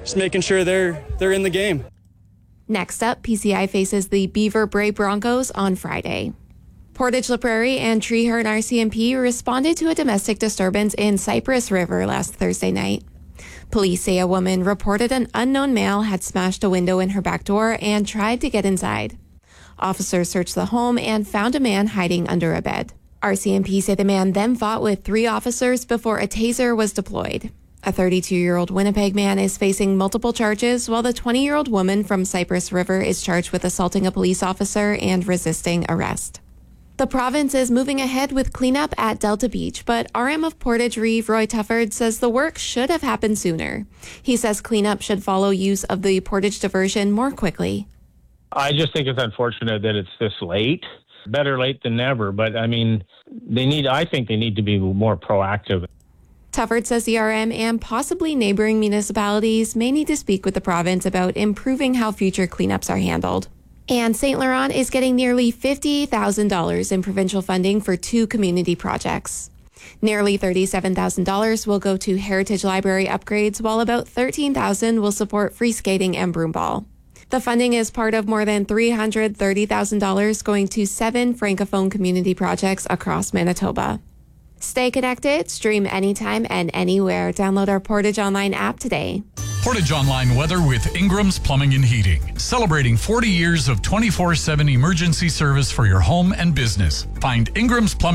just making sure they're in the game. Next up, PCI faces the Beaver Bray Broncos on Friday. Portage La Prairie and Treeherne RCMP responded to a domestic disturbance in Cypress River last Thursday night. Police say a woman reported an unknown male had smashed a window in her back door and tried to get inside. Officers searched the home and found a man hiding under a bed. RCMP say the man then fought with 3 officers before a taser was deployed. A 32-year-old Winnipeg man is facing multiple charges, while the 20-year-old woman from Cypress River is charged with assaulting a police officer and resisting arrest. The province is moving ahead with cleanup at Delta Beach, but RM of Portage Reeve, Roy Tufford, says the work should have happened sooner. He says cleanup should follow use of the Portage diversion more quickly. I just think it's unfortunate that it's this late. Better late than never, but I mean, I think they need to be more proactive. Tufford says the RM and possibly neighboring municipalities may need to speak with the province about improving how future cleanups are handled. And St. Laurent is getting nearly $50,000 in provincial funding for 2 community projects. Nearly $37,000 will go to Heritage Library upgrades, while about $13,000 will support free skating and broomball. The funding is part of more than $330,000 going to 7 Francophone community projects across Manitoba. Stay connected, stream anytime and anywhere. Download our Portage Online app today. Portage Online weather with Ingram's Plumbing and Heating. Celebrating 40 years of 24/7 emergency service for your home and business. Find Ingram's Plumbing